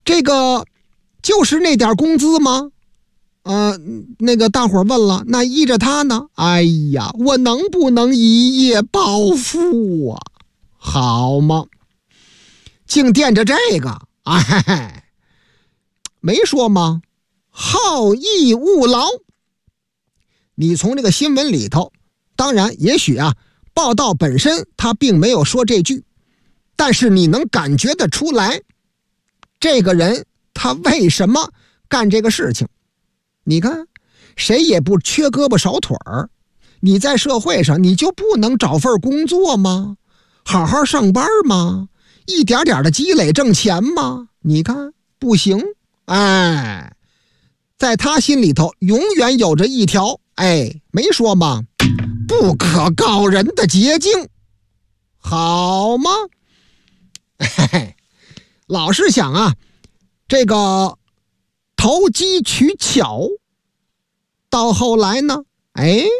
这个就是那点工资吗？那个大伙问了，那依着他呢？哎呀，我能不能一夜暴富啊？好吗？净惦着这个，哎，没说吗？好逸恶劳。你从这个新闻里头，当然也许啊，报道本身他并没有说这句，但是你能感觉得出来，这个人他为什么干这个事情。你看，谁也不缺胳膊少腿儿，你在社会上你就不能找份工作吗？好好上班吗？一点点的积累挣钱吗？你看不行。哎，在他心里头永远有着一条，没说吗？不可告人的捷径，好吗？老是想啊，这个投机取巧，到后来呢，